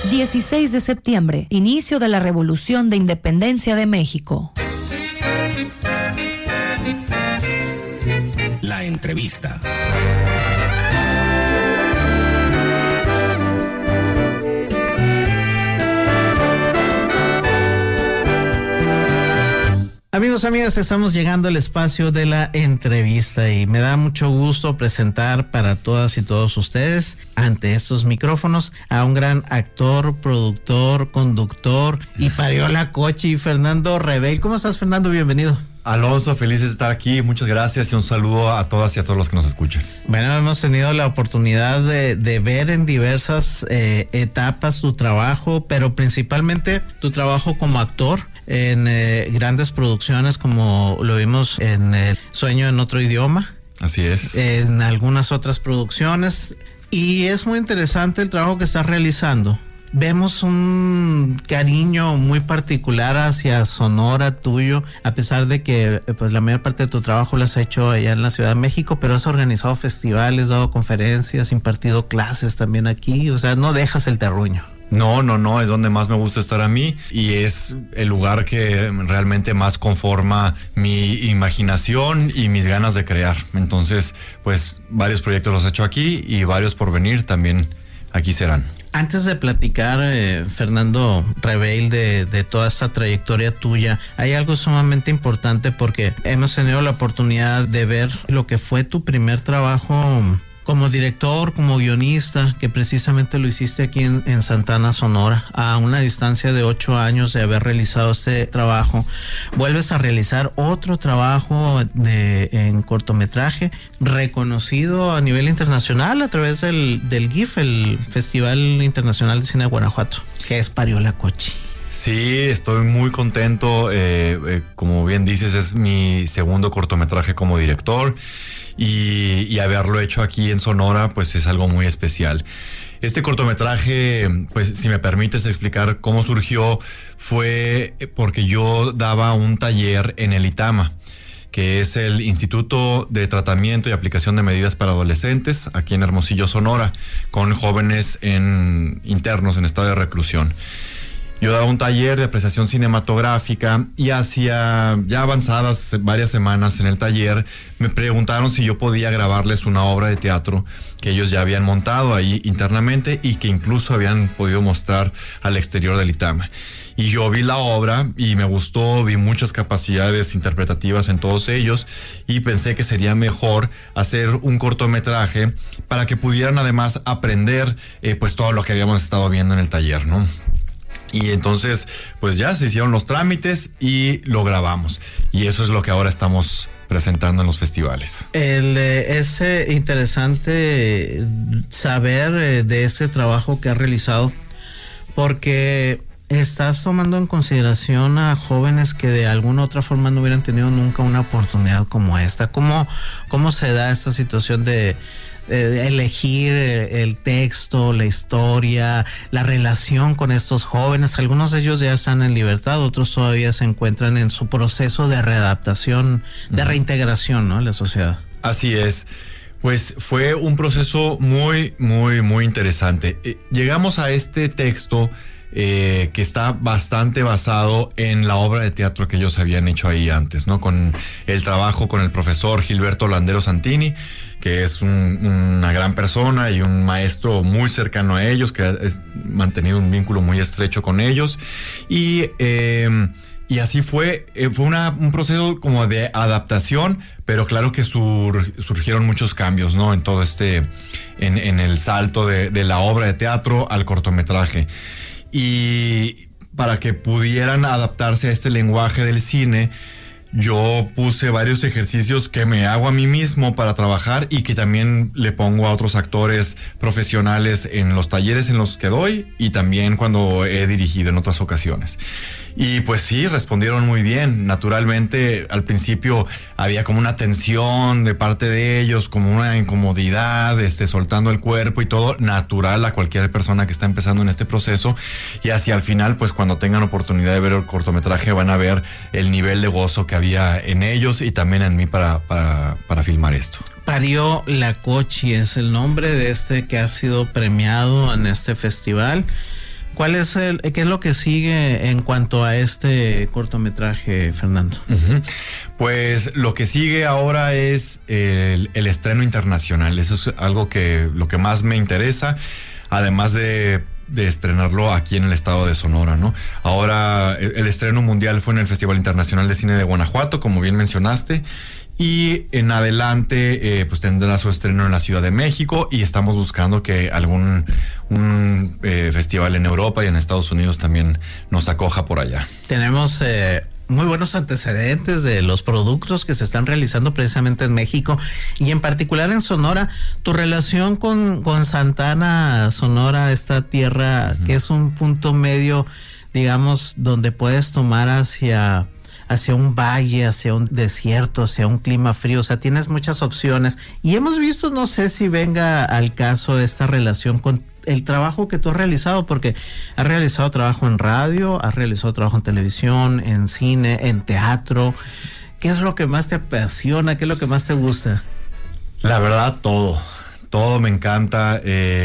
16 de septiembre, inicio de la Revolución de Independencia de México. La entrevista. Amigos, amigas, estamos llegando al espacio de la entrevista y me da mucho gusto presentar para todas y todos ustedes ante estos micrófonos a un gran actor, productor, conductor y parió la coche, Fernando Rebell. ¿Cómo estás, Fernando? Bienvenido. Alonso, feliz de estar aquí, muchas gracias y un saludo a todas y a todos los que nos escuchan. Bueno, hemos tenido la oportunidad de ver en diversas etapas tu trabajo, pero principalmente tu trabajo como actor en grandes producciones como lo vimos en El Sueño en Otro Idioma. Así es. En algunas otras producciones, y es muy interesante el trabajo que estás realizando. Vemos un cariño muy particular hacia Sonora tuyo, a pesar de que pues la mayor parte de tu trabajo lo has hecho allá en la Ciudad de México, pero has organizado festivales, dado conferencias, impartido clases también aquí, o sea, no dejas el terruño. No, es donde más me gusta estar a mí y es el lugar que realmente más conforma mi imaginación y mis ganas de crear. Entonces, pues varios proyectos los he hecho aquí y varios por venir también aquí serán. Antes de platicar, Fernando Rebell, de toda esta trayectoria tuya, hay algo sumamente importante porque hemos tenido la oportunidad de ver lo que fue tu primer trabajo como director, como guionista, que precisamente lo hiciste aquí en Santana, Sonora, a una distancia de 8 años de haber realizado este trabajo. Vuelves a realizar otro trabajo en cortometraje, reconocido a nivel internacional a través del GIF, el Festival Internacional de Cine de Guanajuato, que es Parió la Coche. Sí, estoy muy contento. Como bien dices, es mi segundo cortometraje como director. Y haberlo hecho aquí en Sonora, pues es algo muy especial. Este cortometraje, pues si me permites explicar cómo surgió, fue porque yo daba un taller en el ITAMA, que es el Instituto de Tratamiento y Aplicación de Medidas para Adolescentes, aquí en Hermosillo, Sonora, con jóvenes internos en estado de reclusión. Yo daba un taller de apreciación cinematográfica y hacía ya avanzadas varias semanas en el taller me preguntaron si yo podía grabarles una obra de teatro que ellos ya habían montado ahí internamente y que incluso habían podido mostrar al exterior del ITAMA. Y yo vi la obra y me gustó, vi muchas capacidades interpretativas en todos ellos y pensé que sería mejor hacer un cortometraje para que pudieran además aprender pues todo lo que habíamos estado viendo en el taller, ¿no? Y entonces, pues ya se hicieron los trámites y lo grabamos. Y eso es lo que ahora estamos presentando en los festivales. Es interesante saber de este trabajo que has realizado, porque estás tomando en consideración a jóvenes que de alguna u otra forma no hubieran tenido nunca una oportunidad como esta. ¿Cómo se da esta situación de elegir el texto, la historia, la relación con estos jóvenes? Algunos de ellos ya están en libertad, otros todavía se encuentran en su proceso de readaptación, de reintegración, ¿no?, en la sociedad. Así es. Pues fue un proceso muy, muy, muy interesante. Llegamos a este texto que está bastante basado en la obra de teatro que ellos habían hecho ahí antes, ¿no? Con el trabajo con el profesor Gilberto Landero Santini, que es una gran persona y un maestro muy cercano a ellos, que ha mantenido un vínculo muy estrecho con ellos. Y así fue un proceso como de adaptación, pero claro que surgieron muchos cambios, ¿no? En todo en el salto de la obra de teatro al cortometraje. Y para que pudieran adaptarse a este lenguaje del cine, yo puse varios ejercicios que me hago a mí mismo para trabajar y que también le pongo a otros actores profesionales en los talleres en los que doy y también cuando he dirigido en otras ocasiones. Y pues sí, respondieron muy bien. Naturalmente, al principio había como una tensión de parte de ellos, como una incomodidad, soltando el cuerpo y todo, natural a cualquier persona que está empezando en este proceso. Y hacia el final, pues cuando tengan oportunidad de ver el cortometraje, van a ver el nivel de gozo que había en ellos y también en mí para filmar esto. Parió la Coche es el nombre de que ha sido premiado en este festival. ¿Qué es lo que sigue en cuanto a este cortometraje, Fernando? Uh-huh. Pues lo que sigue ahora es el estreno internacional. Eso es algo lo que más me interesa, además de estrenarlo aquí en el estado de Sonora, ¿no? Ahora el estreno mundial fue en el Festival Internacional de Cine de Guanajuato, como bien mencionaste. Y en adelante pues tendrá su estreno en la Ciudad de México, y estamos buscando que algún festival en Europa y en Estados Unidos también nos acoja por allá. Tenemos muy buenos antecedentes de los productos que se están realizando precisamente en México y en particular en Sonora. Tu relación con Santa Ana, Sonora, esta tierra que es un punto medio, digamos, donde puedes tomar hacia un valle, hacia un desierto, hacia un clima frío, o sea, tienes muchas opciones. Y hemos visto, no sé si venga al caso esta relación con el trabajo que tú has realizado, porque has realizado trabajo en radio, has realizado trabajo en televisión, en cine, en teatro. ¿Qué es lo que más te apasiona? ¿Qué es lo que más te gusta? La verdad, todo me encanta,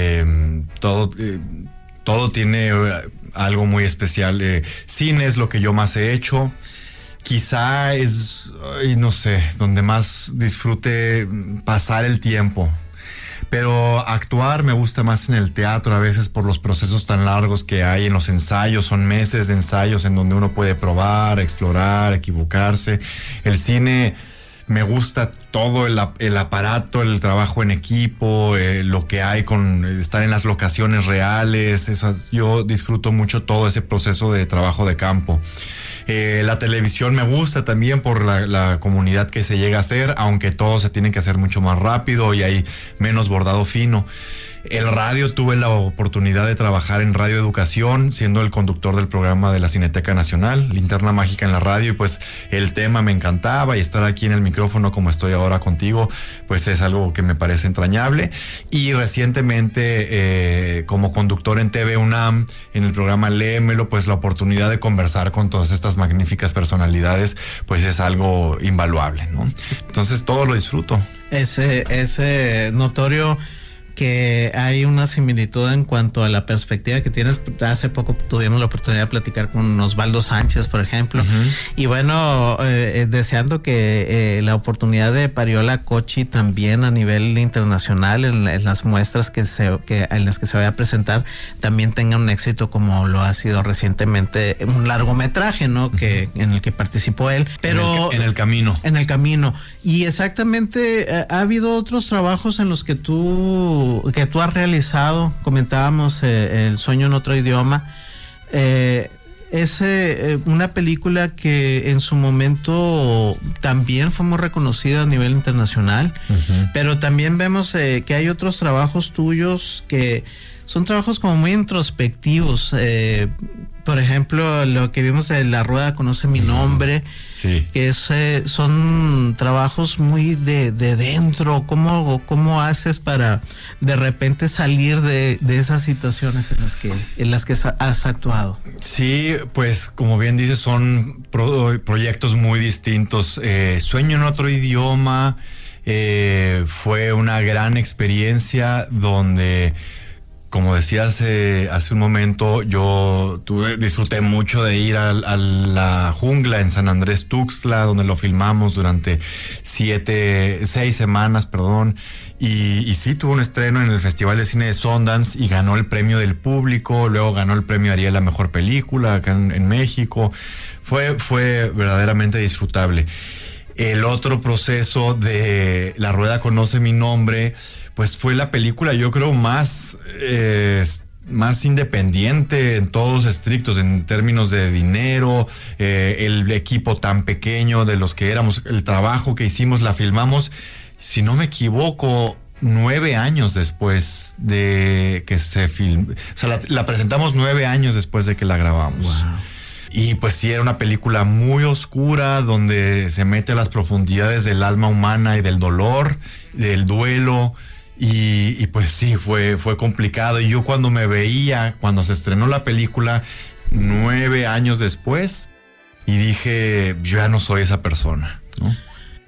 todo tiene algo muy especial. Cine es lo que yo más he hecho. Quizá es, no sé, donde más disfrute pasar el tiempo. Pero actuar me gusta más en el teatro, a veces por los procesos tan largos que hay en los ensayos. Son meses de ensayos en donde uno puede probar, explorar, equivocarse. El cine me gusta todo el aparato, el trabajo en equipo, lo que hay con estar en las locaciones reales. Yo disfruto mucho todo ese proceso de trabajo de campo. La televisión me gusta también por la comunidad que se llega a hacer, aunque todo se tiene que hacer mucho más rápido y hay menos bordado fino. El radio, tuve la oportunidad de trabajar en Radio Educación, siendo el conductor del programa de la Cineteca Nacional, Linterna Mágica en la radio, y pues el tema me encantaba, y estar aquí en el micrófono como estoy ahora contigo, pues es algo que me parece entrañable. Y recientemente, como conductor en TV UNAM, en el programa Léemelo, pues la oportunidad de conversar con todas estas magníficas personalidades, pues es algo invaluable, ¿no? Entonces todo lo disfruto. Ese notorio que hay una similitud en cuanto a la perspectiva que tienes. Hace poco tuvimos la oportunidad de platicar con Osvaldo Sánchez, por ejemplo, y bueno, deseando que la oportunidad de Pariola Cochi también a nivel internacional en las muestras en las que se vaya a presentar también tenga un éxito como lo ha sido recientemente un largometraje, ¿no? Que en el que participó él, pero en el camino. Y exactamente, ha habido otros trabajos en los que tú has realizado. Comentábamos El sueño en otro idioma. Es una película que en su momento también fue muy reconocida a nivel internacional, pero también vemos que hay otros trabajos tuyos que son trabajos como muy introspectivos. Por ejemplo, lo que vimos de La Rueda Conoce Mi Nombre, sí, que son trabajos muy de dentro. ¿Cómo haces para de repente salir de esas situaciones en las que has actuado? Sí, pues como bien dices, son proyectos muy distintos. Sueño en otro idioma fue una gran experiencia donde, como decía hace un momento, yo disfruté mucho de ir a la jungla en San Andrés Tuxtla, donde lo filmamos durante 6 semanas, y sí, tuvo un estreno en el Festival de Cine de Sundance y ganó el premio del público. Luego ganó el premio Ariel a Mejor Película acá en México. Fue verdaderamente disfrutable. El otro proceso de La Rueda Conoce Mi Nombre, pues fue la película, yo creo, más independiente en todos estrictos, en términos de dinero, el equipo tan pequeño de los que éramos, el trabajo que hicimos, la filmamos, si no me equivoco, 9 años después de que se filmó. O sea, la presentamos 9 años después de que la grabamos. Wow. Y pues sí, era una película muy oscura, donde se mete a las profundidades del alma humana y del dolor, del duelo. Y pues sí, fue complicado. Y yo cuando se estrenó la película 9 años después, y dije, yo ya no soy esa persona, ¿no?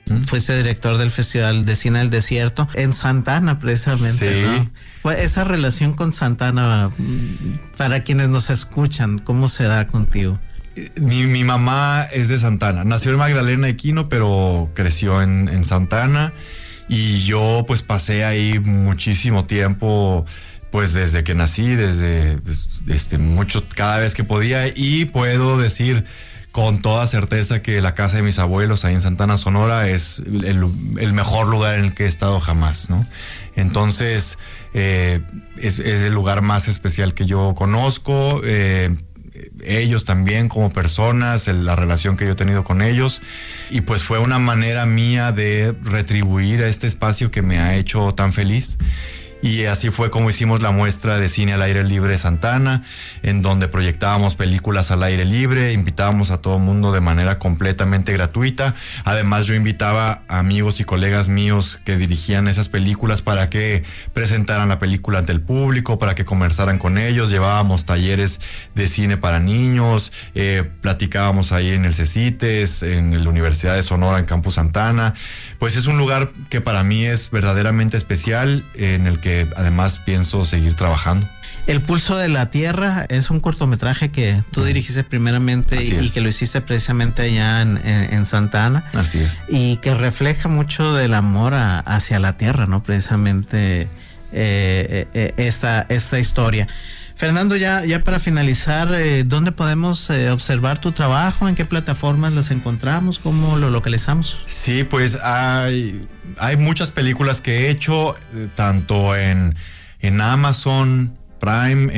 Fuiste director del Festival de Cine del Desierto en Santa Ana, precisamente, sí. ¿no? Pues esa relación con Santa Ana, para quienes nos escuchan, ¿cómo se da contigo? Mi mamá es de Santa Ana. Nació en Magdalena de Quino, pero creció en Santa Ana. Y yo pues pasé ahí muchísimo tiempo, pues desde que nací, desde mucho, cada vez que podía. Y puedo decir con toda certeza que la casa de mis abuelos ahí en Santa Ana, Sonora, es el mejor lugar en el que he estado jamás, ¿no? Entonces, es el lugar más especial que yo conozco. Ellos también como personas, la relación que yo he tenido con ellos, y pues fue una manera mía de retribuir a este espacio que me ha hecho tan feliz. Y así fue como hicimos la muestra de cine al aire libre Santa Ana, en donde proyectábamos películas al aire libre, invitábamos a todo el mundo de manera completamente gratuita. Además, yo invitaba a amigos y colegas míos que dirigían esas películas para que presentaran la película ante el público, para que conversaran con ellos. Llevábamos talleres de cine para niños, platicábamos ahí en el CECITES, en la Universidad de Sonora, en Campus Santa Ana. Pues es un lugar que para mí es verdaderamente especial, en el que además pienso seguir trabajando. El Pulso de la Tierra es un cortometraje que tú dirigiste primeramente y que lo hiciste precisamente allá en Santa Ana. Así es. Y que refleja mucho del amor hacia la tierra, ¿no? Precisamente esta historia. Fernando, ya para finalizar, ¿dónde podemos observar tu trabajo? ¿En qué plataformas las encontramos? ¿Cómo lo localizamos? Sí, pues hay muchas películas que he hecho, tanto en Amazon Prime,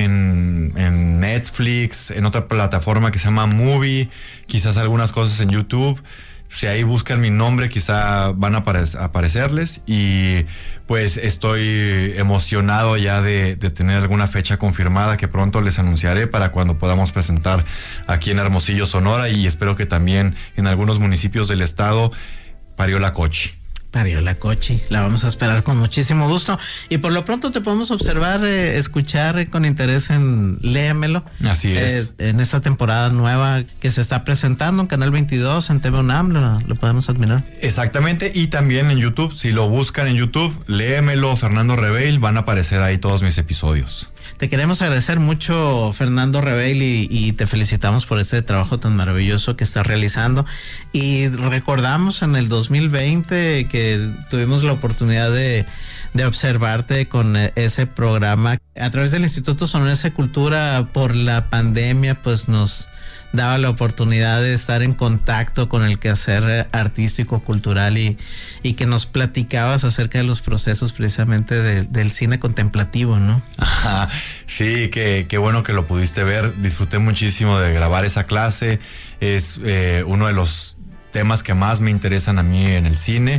en Netflix, en otra plataforma que se llama Movie, quizás algunas cosas en YouTube. Si ahí buscan mi nombre, quizá van a aparecerles. Y pues estoy emocionado ya de tener alguna fecha confirmada que pronto les anunciaré para cuando podamos presentar aquí en Hermosillo, Sonora, y espero que también en algunos municipios del estado, Pariola Cochi. Pariola Cochi, la vamos a esperar con muchísimo gusto. Y por lo pronto te podemos observar, escuchar con interés en Léemelo. Así es. En esta temporada nueva que se está presentando en Canal 22, en TV UNAM, lo podemos admirar. Exactamente, y también en YouTube. Si lo buscan en YouTube, Léemelo, Fernando Reveil, van a aparecer ahí todos mis episodios. Te queremos agradecer mucho, Fernando Reveil, y te felicitamos por este trabajo tan maravilloso que estás realizando. Y recordamos en el 2020 que tuvimos la oportunidad de observarte con ese programa. A través del Instituto Sonorense de Cultura, por la pandemia, pues nos daba la oportunidad de estar en contacto con el quehacer artístico, cultural, y que nos platicabas acerca de los procesos precisamente del cine contemplativo, ¿no? Ajá, sí, qué bueno que lo pudiste ver. Disfruté muchísimo de grabar esa clase. Es uno de los temas que más me interesan a mí en el cine,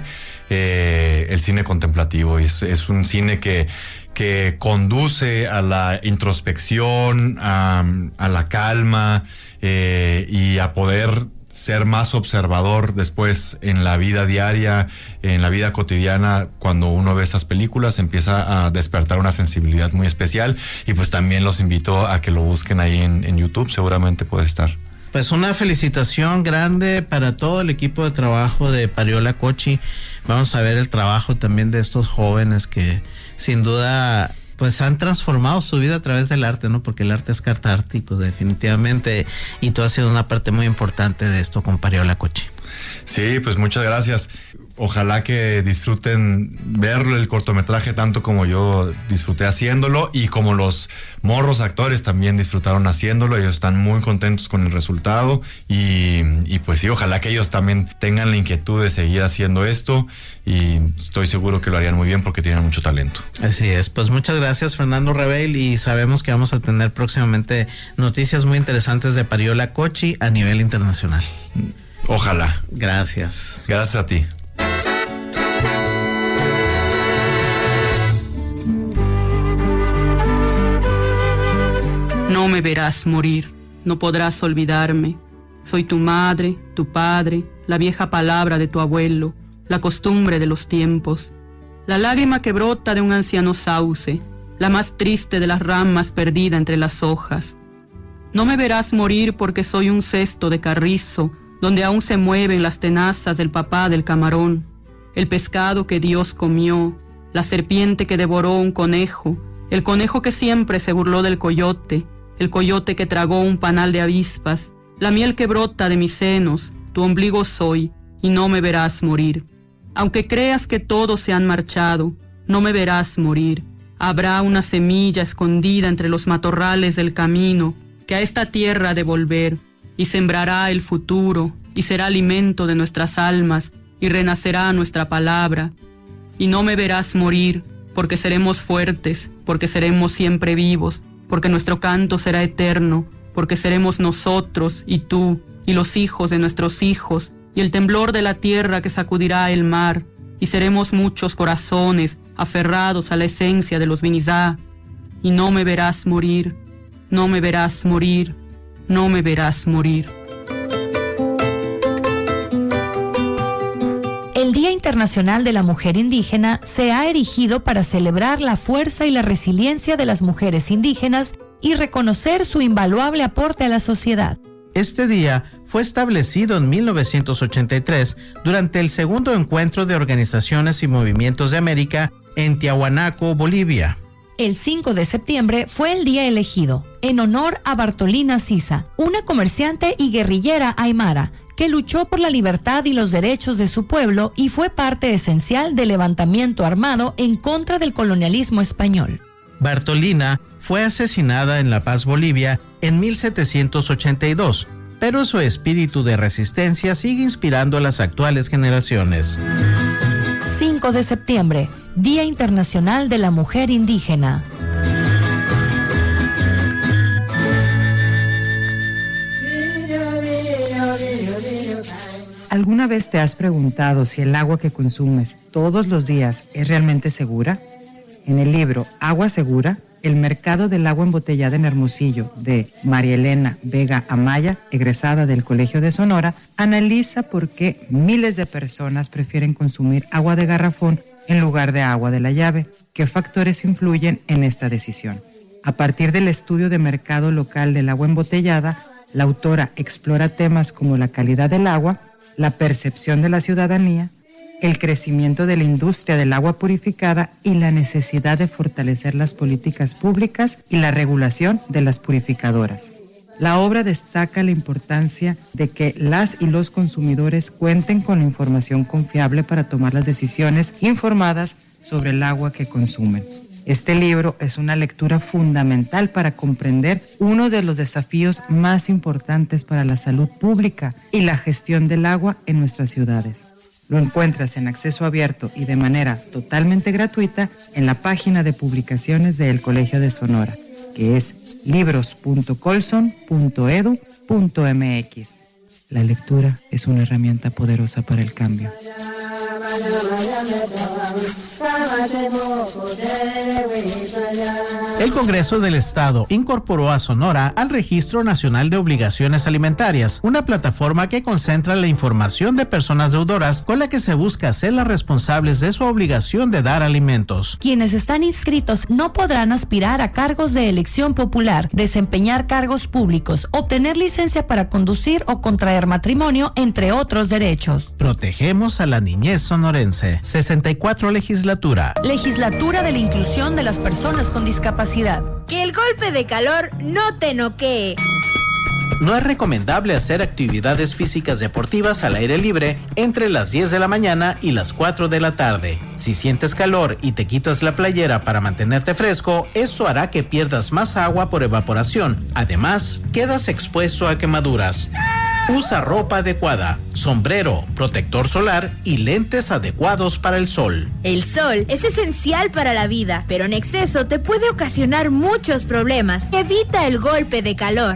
el cine contemplativo. Es un cine que conduce a la introspección, a la calma, y a poder ser más observador después en la vida diaria, en la vida cotidiana. Cuando uno ve estas películas empieza a despertar una sensibilidad muy especial, y pues también los invito a que lo busquen ahí en YouTube, seguramente puede estar. Pues una felicitación grande para todo el equipo de trabajo de Pariola Cochi. Vamos a ver el trabajo también de estos jóvenes que sin duda pues han transformado su vida a través del arte, ¿no? Porque el arte es catártico, definitivamente, y tú has sido una parte muy importante de esto con Pariola Cochi. Sí, pues muchas gracias. Ojalá que disfruten verlo, el cortometraje, tanto como yo disfruté haciéndolo, y como los morros actores también disfrutaron haciéndolo. Ellos están muy contentos con el resultado, y pues sí, ojalá que ellos también tengan la inquietud de seguir haciendo esto, y estoy seguro que lo harían muy bien porque tienen mucho talento. Así es, pues muchas gracias, Fernando Reveil, y sabemos que vamos a tener próximamente noticias muy interesantes de Pariola Cochi a nivel internacional. Ojalá. Gracias. Gracias a ti. No me verás morir, no podrás olvidarme. Soy tu madre, tu padre, la vieja palabra de tu abuelo, la costumbre de los tiempos, la lágrima que brota de un anciano sauce, la más triste de las ramas perdida entre las hojas. No me verás morir porque soy un cesto de carrizo, donde aún se mueven las tenazas del papá del camarón, el pescado que Dios comió, la serpiente que devoró un conejo, el conejo que siempre se burló del coyote, el coyote que tragó un panal de avispas, la miel que brota de mis senos, tu ombligo soy, y no me verás morir. Aunque creas que todos se han marchado, no me verás morir. Habrá una semilla escondida entre los matorrales del camino, que a esta tierra ha de volver, y sembrará el futuro, y será alimento de nuestras almas, y renacerá nuestra palabra. Y no me verás morir, porque seremos fuertes, porque seremos siempre vivos, porque nuestro canto será eterno, porque seremos nosotros y tú, y los hijos de nuestros hijos, y el temblor de la tierra que sacudirá el mar, y seremos muchos corazones aferrados a la esencia de los Vinizá. Y no me verás morir, no me verás morir, no me verás morir. El Día Internacional de la Mujer Indígena se ha erigido para celebrar la fuerza y la resiliencia de las mujeres indígenas y reconocer su invaluable aporte a la sociedad. Este día fue establecido en 1983 durante el segundo encuentro de organizaciones y movimientos de América en Tiahuanaco, Bolivia. El 5 de septiembre fue el día elegido en honor a Bartolina Sisa, una comerciante y guerrillera aymara que luchó por la libertad y los derechos de su pueblo y fue parte esencial del levantamiento armado en contra del colonialismo español. Bartolina fue asesinada en La Paz, Bolivia, en 1782, pero su espíritu de resistencia sigue inspirando a las actuales generaciones. 5 de septiembre, Día Internacional de la Mujer Indígena. ¿Alguna vez te has preguntado si el agua que consumes todos los días es realmente segura? En el libro Agua Segura, el mercado del agua embotellada en Hermosillo, de María Elena Vega Amaya, egresada del Colegio de Sonora, analiza por qué miles de personas prefieren consumir agua de garrafón en lugar de agua de la llave. ¿Qué factores influyen en esta decisión? A partir del estudio de mercado local del agua embotellada, la autora explora temas como la calidad del agua, la percepción de la ciudadanía, el crecimiento de la industria del agua purificada y la necesidad de fortalecer las políticas públicas y la regulación de las purificadoras. La obra destaca la importancia de que las y los consumidores cuenten con la información confiable para tomar las decisiones informadas sobre el agua que consumen. Este libro es una lectura fundamental para comprender uno de los desafíos más importantes para la salud pública y la gestión del agua en nuestras ciudades. Lo encuentras en acceso abierto y de manera totalmente gratuita en la página de publicaciones del Colegio de Sonora, que es libros.colson.edu.mx. La lectura es una herramienta poderosa para el cambio. El Congreso del Estado incorporó a Sonora al Registro Nacional de Obligaciones Alimentarias, una plataforma que concentra la información de personas deudoras con la que se busca hacerlas responsables de su obligación de dar alimentos. Quienes están inscritos no podrán aspirar a cargos de elección popular, desempeñar cargos públicos, obtener licencia para conducir o contraer matrimonio, entre otros derechos. Protegemos a la niñez sonorense. 64 Legislatura. Legislatura de la Inclusión de las Personas con Discapacidad. Que el golpe de calor no te noquee. No es recomendable hacer actividades físicas deportivas al aire libre entre las 10 de la mañana y las 4 de la tarde. Si sientes calor y te quitas la playera para mantenerte fresco, esto hará que pierdas más agua por evaporación. Además, quedas expuesto a quemaduras. Usa ropa adecuada, sombrero, protector solar y lentes adecuados para el sol. El sol es esencial para la vida, pero en exceso te puede ocasionar muchos problemas. Evita el golpe de calor.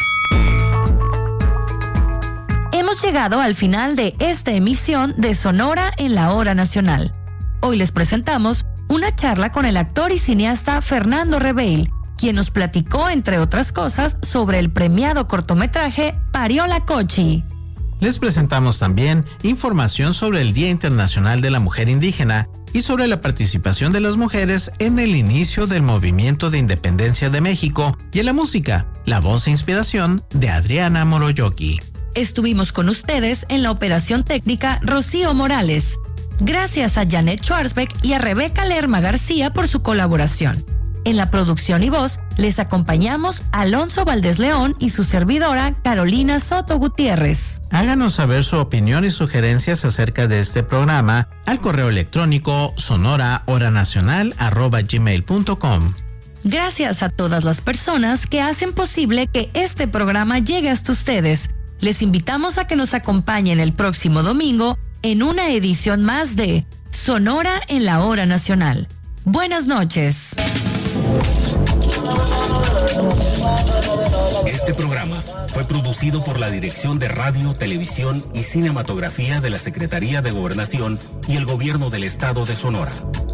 Hemos llegado al final de esta emisión de Sonora en la Hora Nacional. Hoy les presentamos una charla con el actor y cineasta Fernando Reveil, quien nos platicó, entre otras cosas, sobre el premiado cortometraje Parió la Cochi. Les presentamos también información sobre el Día Internacional de la Mujer Indígena y sobre la participación de las mujeres en el inicio del movimiento de independencia de México y en la música, la voz e inspiración de Adriana Moroyoki. Estuvimos con ustedes en la operación técnica Rocío Morales. Gracias a Janet Schwarzbeck y a Rebeca Lerma García por su colaboración. En la producción y voz les acompañamos Alonso Valdés León y su servidora Carolina Soto Gutiérrez. Háganos saber su opinión y sugerencias acerca de este programa al correo electrónico sonora@gmail.com. Gracias a todas las personas que hacen posible que este programa llegue hasta ustedes. Les invitamos a que nos acompañen el próximo domingo en una edición más de Sonora en la Hora Nacional. Buenas noches. Este programa fue producido por la Dirección de Radio, Televisión y Cinematografía de la Secretaría de Gobernación y el Gobierno del Estado de Sonora.